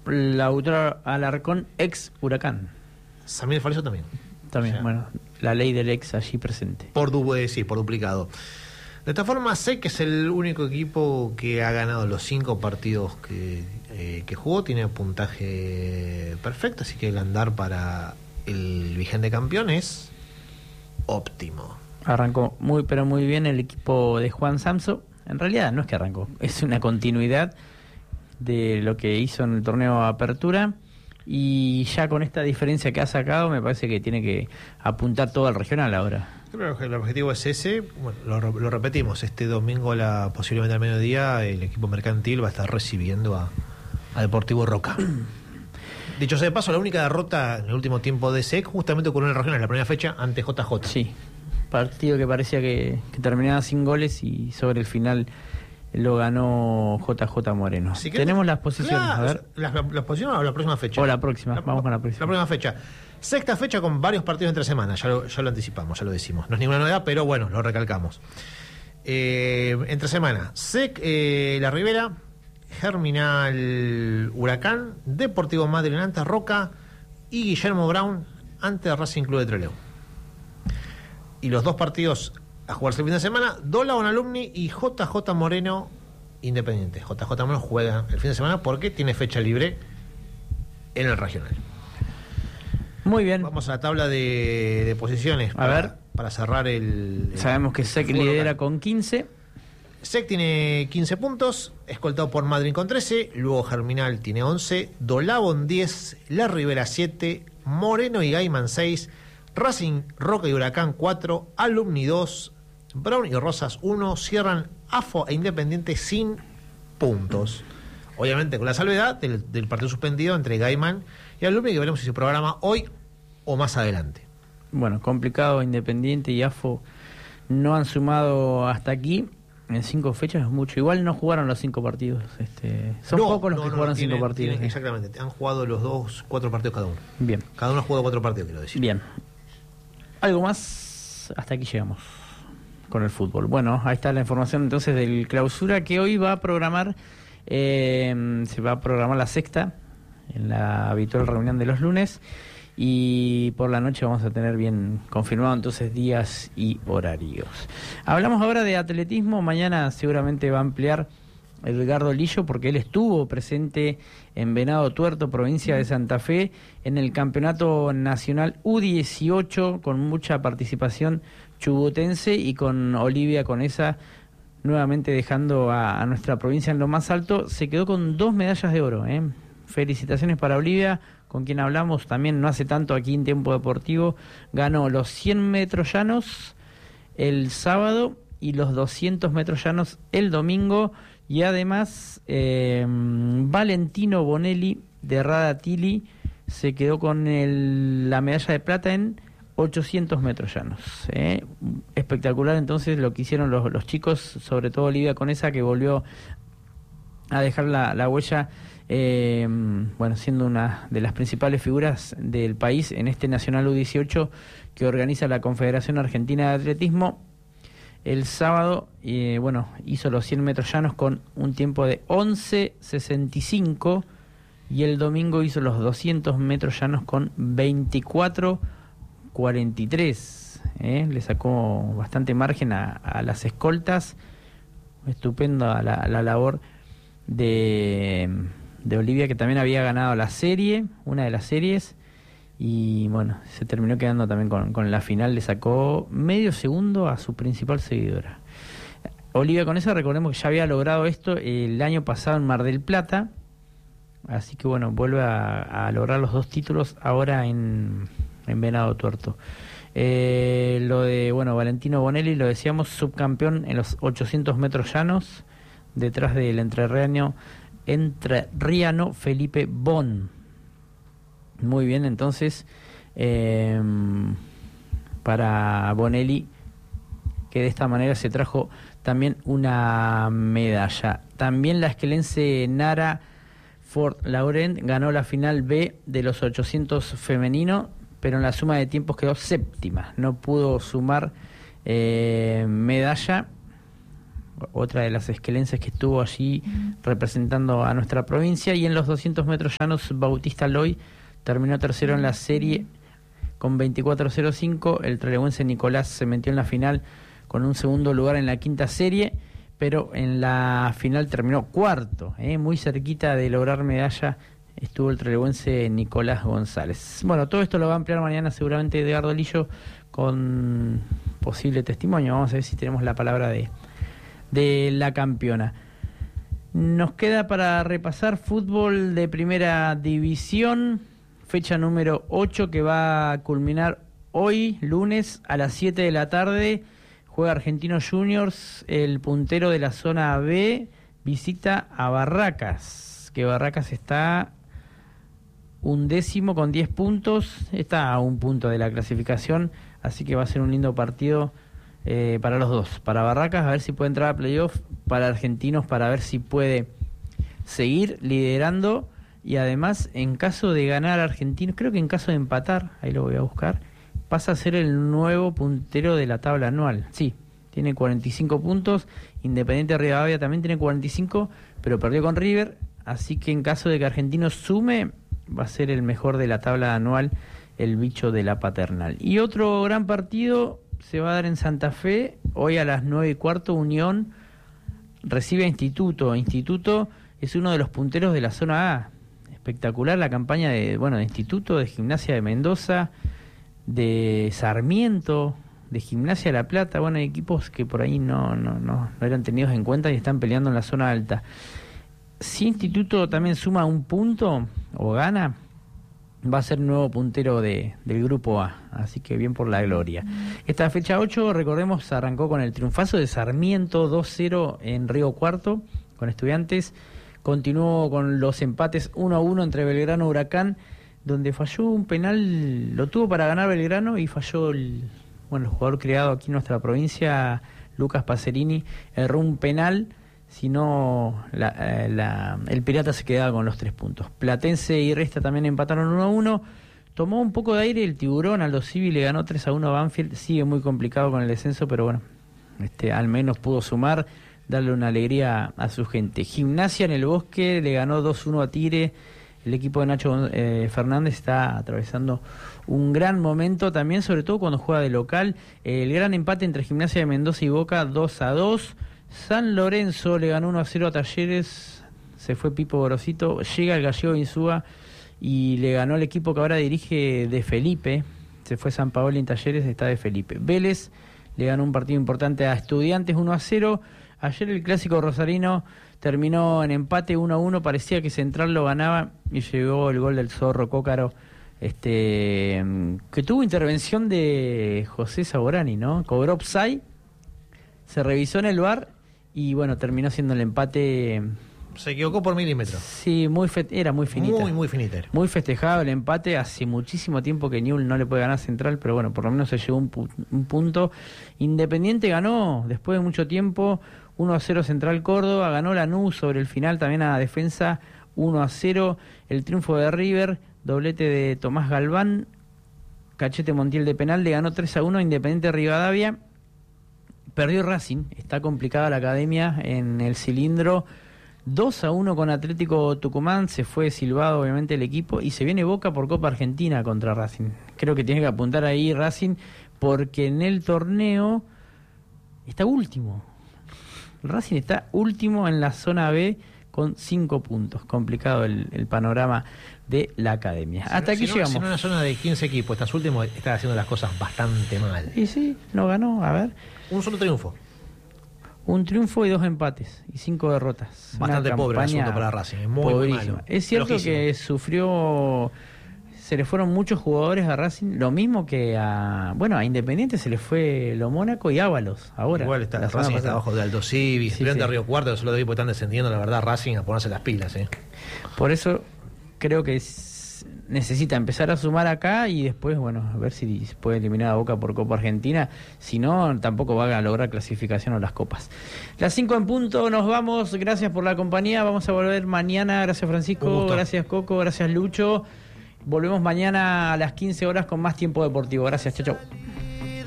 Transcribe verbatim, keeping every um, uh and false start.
Lautaro Alarcón, ex Huracán. Samir Falso también. También, o sea, bueno, la ley del ex allí presente. Por, du eh, sí, por duplicado. De esta forma, sé que es el único equipo que ha ganado los cinco partidos que, eh, que jugó, tiene puntaje perfecto, así que el andar para el vigente campeón es óptimo. Arrancó muy, pero muy bien el equipo de Juan Samso. En realidad no es que arrancó, es una continuidad de lo que hizo en el torneo Apertura. Y ya con esta diferencia que ha sacado, me parece que tiene que apuntar todo al regional ahora. Creo que el objetivo es ese. Bueno, lo, lo repetimos, este domingo, la, posiblemente al mediodía, el equipo mercantil va a estar recibiendo a, a Deportivo Roca. Dicho sea de paso, la única derrota en el último tiempo de S E C justamente ocurrió en el regional, en la primera fecha, ante J J. Sí, partido que parecía que, que terminaba sin goles y sobre el final lo ganó J J Moreno. Así que tenemos las posiciones, claro, a ver. ¿Las la, la posiciones o la próxima fecha? O la próxima, la, vamos con la próxima. La próxima fecha. Sexta fecha con varios partidos entre semanas, ya lo, ya lo anticipamos, ya lo decimos. No es ninguna novedad, pero bueno, lo recalcamos. Eh, entre semana, S E C, eh, La Ribera, Germinal Huracán, Deportivo Madrid ante Roca y Guillermo Brown ante Racing Club de Trelew. Y los dos partidos a jugarse el fin de semana, Dolabon Alumni y J J Moreno Independiente. J J Moreno juega el fin de semana porque tiene fecha libre en el regional. Muy bien. Vamos a la tabla de, de posiciones a para, ver. para cerrar el... el Sabemos que S E C lidera con quince. S E C tiene quince puntos, escoltado por Madrid con trece, luego Germinal tiene once, Dolabon diez, La Ribera siete, Moreno y Gaiman seis, Racing, Roca y Huracán cuatro, Alumni dos, Brown y Rosas uno, cierran A F O e Independiente sin puntos. Obviamente con la salvedad del, del partido suspendido entre Gaiman y Alumni, que veremos si se programa hoy o más adelante. Bueno, complicado, Independiente y A F O no han sumado hasta aquí. En cinco fechas es mucho. Igual no jugaron los cinco partidos. Este, son no, pocos los no, que no, jugaron tienen, cinco partidos. Tienen, ¿eh? Exactamente. Han jugado los dos, cuatro partidos cada uno. Bien. Cada uno ha jugado cuatro partidos, quiero decir. Bien. ¿Algo más? Hasta aquí llegamos con el fútbol. Bueno, ahí está la información entonces del clausura que hoy va a programar. Eh, se va a programar la sexta en la habitual reunión de los lunes. Y por la noche vamos a tener bien confirmado entonces días y horarios. Hablamos ahora de atletismo. Mañana seguramente va a ampliar Edgardo Lillo porque él estuvo presente en Venado Tuerto, provincia de Santa Fe, en el Campeonato Nacional U dieciocho con mucha participación chubutense y con Olivia Conesa nuevamente dejando a, a nuestra provincia en lo más alto. Se quedó con dos medallas de oro, ¿eh? Felicitaciones para Olivia, con quien hablamos también no hace tanto aquí en Tiempo Deportivo. Ganó los cien metros llanos el sábado y los doscientos metros llanos el domingo. Y además eh, Valentino Bonelli de Radatili se quedó con el, la medalla de plata en ochocientos metros llanos. ¿eh? Espectacular entonces lo que hicieron los, los chicos, sobre todo Olivia Conesa, que volvió a dejar la, la huella. Eh, bueno, siendo una de las principales figuras del país en este Nacional U dieciocho que organiza la Confederación Argentina de Atletismo. El sábado, eh, bueno, hizo los cien metros llanos con un tiempo de once sesenta y cinco y el domingo hizo los doscientos metros llanos con veinticuatro cuarenta y tres. ¿eh? Le sacó bastante margen a, a las escoltas. Estupenda la, la labor de... de Olivia, que también había ganado la serie, una de las series, y bueno, se terminó quedando también con, con la final, le sacó medio segundo a su principal seguidora. Olivia Conesa, recordemos que ya había logrado esto el año pasado en Mar del Plata, así que bueno, vuelve a, a lograr los dos títulos ahora en, en Venado Tuerto. Eh, lo de, bueno, Valentino Bonelli, lo decíamos, subcampeón en los ochocientos metros llanos, detrás del entrerriano entrerriano Felipe Bon. Muy bien, entonces eh, para Bonelli, que de esta manera se trajo también una medalla. También la esquelense Nara Fort Laurent ganó la final B de los ochocientos femenino, pero en la suma de tiempos quedó séptima, no pudo sumar eh, medalla. otra de las esquelenses que estuvo allí representando a nuestra provincia. Y en los doscientos metros llanos, Bautista Loy terminó tercero en la serie con veinticuatro cero cinco. El trelewense Nicolás se metió en la final con un segundo lugar en la quinta serie, pero en la final terminó cuarto, ¿eh? Muy cerquita de lograr medalla estuvo el trelewense Nicolás González. Bueno, todo esto lo va a ampliar mañana seguramente Edgardo Lillo con posible testimonio. Vamos a ver si tenemos la palabra de, de la campeona. Nos queda para repasar fútbol de primera división, fecha número ocho, que va a culminar hoy, lunes, a las siete de la tarde. Juega Argentinos Juniors, el puntero de la zona B, visita a Barracas, que Barracas está undécimo con diez puntos, está a un punto de la clasificación, así que va a ser un lindo partido eh, para los dos. Para Barracas, a ver si puede entrar a playoff, para Argentinos, para ver si puede seguir liderando, y además, en caso de ganar Argentinos, creo que en caso de empatar, ahí lo voy a buscar, pasa a ser el nuevo puntero de la tabla anual. Sí, tiene cuarenta y cinco puntos. Independiente Rivadavia también tiene cuarenta y cinco, pero perdió con River, así que en caso de que Argentinos sume, va a ser el mejor de la tabla anual, el bicho de la Paternal. Y otro gran partido se va a dar en Santa Fe, hoy a las nueve y cuarto. Unión recibe a Instituto. Instituto es uno de los punteros de la zona A. Espectacular la campaña de, bueno, de Instituto, de Gimnasia de Mendoza, de Sarmiento, de Gimnasia de La Plata. Bueno, hay equipos que por ahí no, no, no, no eran tenidos en cuenta y están peleando en la zona alta. Si Instituto también suma un punto o gana, va a ser nuevo puntero de, del grupo A, así que bien por la gloria. Esta fecha ocho, recordemos, arrancó con el triunfazo de Sarmiento dos cero en Río Cuarto con Estudiantes, continuó con los empates uno a uno entre Belgrano y Huracán, donde falló un penal, lo tuvo para ganar Belgrano y falló el, bueno, el jugador creado aquí en nuestra provincia, Lucas Pacerini, erró un penal. Si no, la, eh, la, el Pirata se quedaba con los tres puntos. Platense y Resta también empataron uno a uno. Tomó un poco de aire el Tiburón, Aldo Civi le ganó tres a uno a Banfield. Sigue muy complicado con el descenso, pero bueno, este, al menos pudo sumar, darle una alegría a su gente. Gimnasia en el Bosque le ganó dos uno a Tigre. El equipo de Nacho eh, Fernández está atravesando un gran momento también, sobre todo cuando juega de local. El gran empate entre Gimnasia de Mendoza y Boca, dos a dos. San Lorenzo le ganó uno a cero a Talleres, se fue Pipo Gorosito, llega el gallego Insúa y le ganó el equipo que ahora dirige De Felipe, se fue San Paolo en Talleres, está De Felipe. Vélez le ganó un partido importante a Estudiantes uno a cero, ayer el clásico rosarino terminó en empate uno a uno, parecía que Central lo ganaba y llegó el gol del Zorro Cócaro, este que tuvo intervención de José Saborani, ¿no? Cobró offside, se revisó en el V A R y bueno, terminó siendo el empate. Se equivocó por milímetros. Sí, muy fe- era muy finita. Muy, muy finita. Muy festejado el empate. Hace muchísimo tiempo que Newell no le puede ganar a Central, pero bueno, por lo menos se llevó un, pu- un punto. Independiente ganó después de mucho tiempo uno a cero Central Córdoba, ganó Lanús sobre el final también a la Defensa uno a cero. El triunfo de River, doblete de Tomás Galván, Cachete Montiel de penal, le ganó tres a uno Independiente Rivadavia. Perdió Racing, está complicada la academia en el cilindro, dos a uno con Atlético Tucumán, se fue silbado obviamente el equipo y se viene Boca por Copa Argentina contra Racing. Creo que tiene que apuntar ahí Racing porque en el torneo está último. Racing está último en la zona B con cinco puntos. Complicado el, el panorama de la academia. Si Hasta no, aquí si no, llegamos. Si en una zona de quince equipos, estas últimas están haciendo las cosas bastante mal. Y sí, no ganó, a ver. Un solo triunfo. Un triunfo y dos empates y cinco derrotas. Bastante pobre el asunto para Racing, es muy, muy malo. Es cierto Flojísimo. que sufrió, se le fueron muchos jugadores a Racing, lo mismo que a, bueno, a Independiente se le fue lo Mónaco y Ábalos ahora. Igual está, la Racing está pasada. abajo de Aldo Civi, Sí, Estudiantes sí. de Río Cuarto, los otros equipos están descendiendo, la verdad, Racing a ponerse las pilas, ¿eh? Por eso creo que es- necesita empezar a sumar acá y después, bueno, a ver si puede eliminar a Boca por Copa Argentina. Si no, tampoco va a lograr clasificación a las copas. Las cinco en punto, nos vamos. Gracias por la compañía. Vamos a volver mañana. Gracias, Un Francisco. gusto. Gracias, Coco. Gracias, Lucho. Volvemos mañana a las quince horas con más tiempo deportivo. Gracias. Chau, chau.